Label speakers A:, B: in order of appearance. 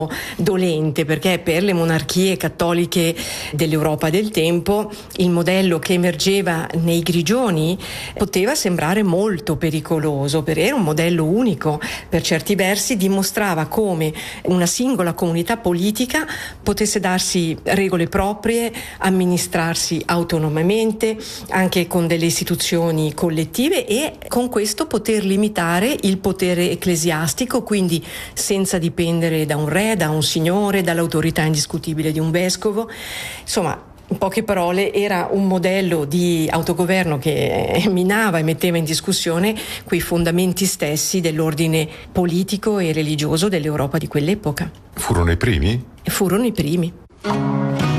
A: dolente, perché per le monarchie cattoliche dell'Europa del tempo il modello che emergeva nei Grigioni poteva sembrare molto pericoloso, perché era un modello unico, per certi versi dimostrava come una singola comunità politica potesse darsi regole proprie, amministrarsi autonomamente, anche con delle istituzioni collettive, e con questo poter limitare il potere ecclesiastico, quindi senza dipendere da un re, da un signore, dall'autorità indiscutibile di un vescovo. Insomma, in poche parole, era un modello di autogoverno che minava e metteva in discussione quei fondamenti stessi dell'ordine politico e religioso dell'Europa di quell'epoca.
B: Furono i primi?
A: Furono i primi.